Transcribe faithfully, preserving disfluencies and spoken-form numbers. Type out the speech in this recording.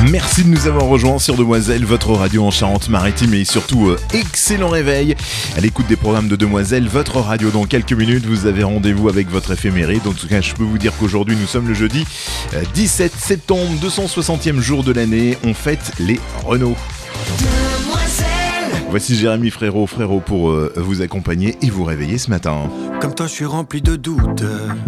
Merci de nous avoir rejoints sur Demoiselle, votre radio en Charente-Maritime et surtout euh, excellent réveil à l'écoute des programmes de Demoiselle, votre radio. Dans quelques minutes, vous avez rendez-vous avec votre éphéméride. En tout cas, je peux vous dire qu'aujourd'hui, nous sommes le jeudi euh, dix-sept septembre, deux cent soixantième jour de l'année. On fête les Renault. Voici Jérémy Frérot, Frérot pour euh, vous accompagner et vous réveiller ce matin. Comme toi, je suis rempli de doutes.